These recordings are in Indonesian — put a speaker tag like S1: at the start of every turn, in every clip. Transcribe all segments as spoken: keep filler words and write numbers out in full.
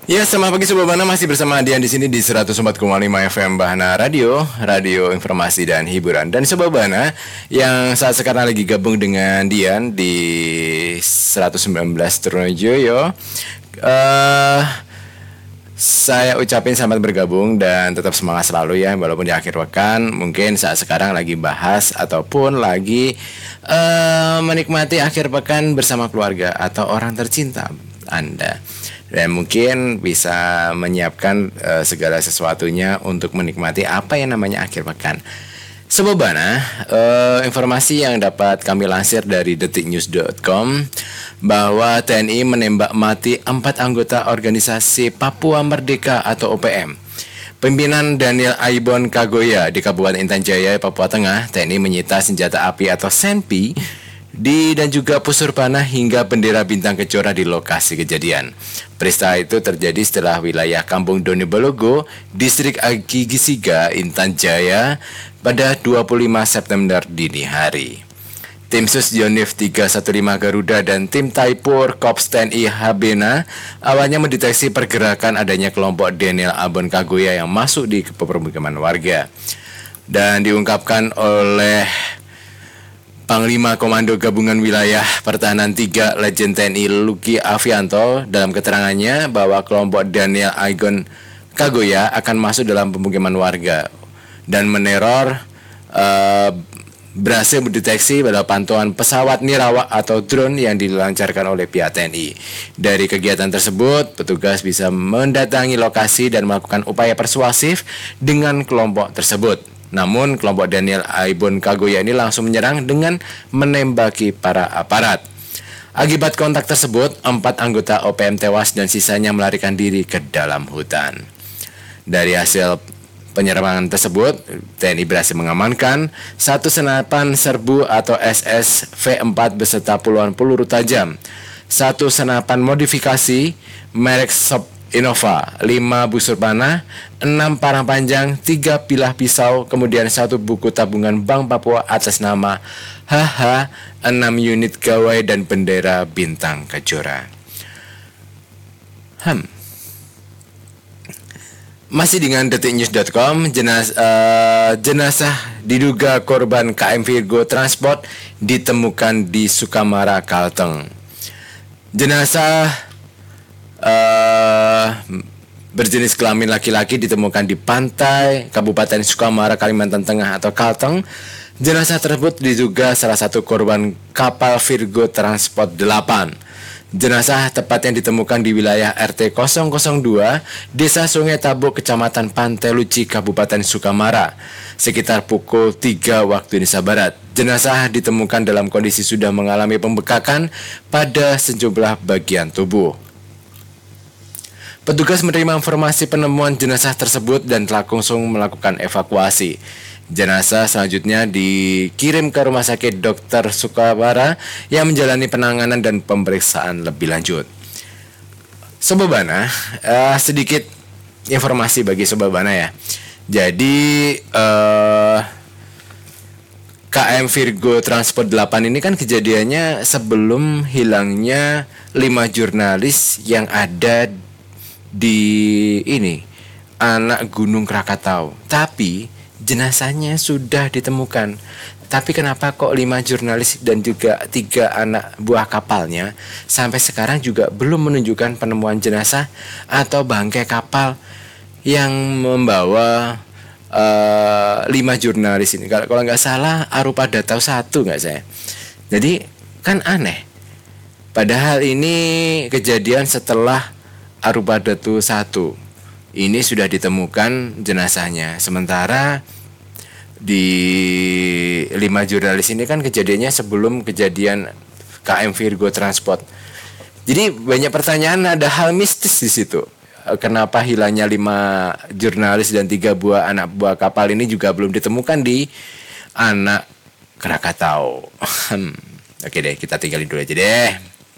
S1: Ya, selamat pagi Sobat Bahana, masih bersama Dian di sini di seratus empat koma lima F M Bahana Radio, radio informasi dan hiburan. Dan Sobat Bahana yang saat sekarang lagi gabung dengan Dian di seratus sembilan belas Trunojoyo, uh, saya ucapin selamat bergabung dan tetap semangat selalu ya, walaupun di akhir pekan mungkin saat sekarang lagi bahas ataupun lagi uh, menikmati akhir pekan bersama keluarga atau orang tercinta Anda. Dan mungkin bisa menyiapkan uh, segala sesuatunya untuk menikmati apa yang namanya akhir pekan. Sobat Bahana, uh, informasi yang dapat kami lansir dari detik news dot com bahwa T N I menembak mati empat anggota organisasi Papua Merdeka atau O P M. Pimpinan Daniel Aibon Kagoya di Kabupaten Intan Jaya, Papua Tengah, T N I menyita senjata api atau senpi di dan juga pusur panah hingga bendera bintang kejora di lokasi kejadian. Peristiwa itu terjadi setelah wilayah Kampung Doni Bologo, Distrik Agigisiga, Intan Jaya pada dua puluh lima September dini hari. Tim Sus Yonif tiga satu lima Garuda dan tim Taipur Korps T N I Habena awalnya mendeteksi pergerakan adanya kelompok Daniel Aibon Kagoya yang masuk di pemukiman warga. Dan diungkapkan oleh Panglima Komando Gabungan Wilayah Pertahanan tiga Legend T N I Luki Avianto dalam keterangannya bahwa kelompok Daniel Aibon Kagoya akan masuk dalam pemukiman warga dan meneror uh, berhasil mendeteksi pada pantauan pesawat nirawak atau drone yang dilancarkan oleh pihak T N I. Dari kegiatan tersebut, petugas bisa mendatangi lokasi dan melakukan upaya persuasif dengan kelompok tersebut. Namun kelompok Daniel Aibon Kagoya ini langsung menyerang dengan menembaki para aparat. Akibat kontak tersebut, empat anggota O P M tewas dan sisanya melarikan diri ke dalam hutan. Dari hasil penyerangan tersebut, T N I berhasil mengamankan satu senapan serbu atau S S V empat beserta puluhan peluru tajam, satu senapan modifikasi merek Sob Innova, lima busur panah, enam parang panjang, tiga pilah pisau, kemudian satu buku tabungan Bank Papua atas nama H H, enam unit gawai dan bendera bintang kejora. Hmm. Masih dengan detik news dot com, jenas, uh, jenazah diduga korban K M Virgo Transport ditemukan di Sukamara, Kalteng. Jenazah Uh, berjenis kelamin laki-laki ditemukan di pantai Kabupaten Sukamara, Kalimantan Tengah atau Kalteng. Jenazah tersebut diduga salah satu korban kapal Virgo Transport delapan. Jenazah tepatnya ditemukan di wilayah R T nol nol dua, Desa Sungai Tabuk, Kecamatan Pantai Luci, Kabupaten Sukamara, sekitar pukul tiga waktu Indonesia Barat. Jenazah ditemukan dalam kondisi sudah mengalami pembekakan pada sejumlah bagian tubuh. Petugas menerima informasi penemuan jenazah tersebut dan telah langsung melakukan evakuasi. Jenazah selanjutnya dikirim ke Rumah Sakit Dokter Sukamara yang menjalani penanganan dan pemeriksaan lebih lanjut. Sobat Bahana, uh, sedikit informasi bagi Sobat Bahana ya. Jadi uh, K M Virgo Transport delapan ini kan kejadiannya sebelum hilangnya lima jurnalis yang ada di ini anak Gunung Krakatau, tapi jenazahnya sudah ditemukan. Tapi kenapa kok lima jurnalis dan juga tiga anak buah kapalnya sampai sekarang juga belum menunjukkan penemuan jenazah atau bangkai kapal yang membawa uh, lima jurnalis ini? Kalau kalau nggak salah Arupa Datau satu nggak saya. Jadi kan aneh. Padahal ini kejadian setelah Arupa Datu satu ini sudah ditemukan jenazahnya. Sementara di lima jurnalis ini kan kejadiannya sebelum kejadian K M Virgo Transport. Jadi banyak pertanyaan, ada hal mistis di situ. Kenapa hilangnya lima jurnalis dan tiga buah anak buah kapal ini juga belum ditemukan di anak Krakatau. Oke deh, kita tinggalin dulu aja deh.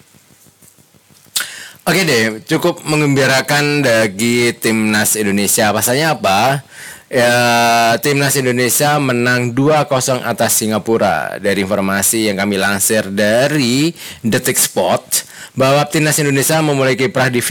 S1: Oke deh, cukup mengembirakan bagi Timnas Indonesia. Pasalnya apa? Ya, Timnas Indonesia menang dua kosong atas Singapura. Dari informasi yang kami lansir dari Detik Sport, bahwa Timnas Indonesia memulai kiprah di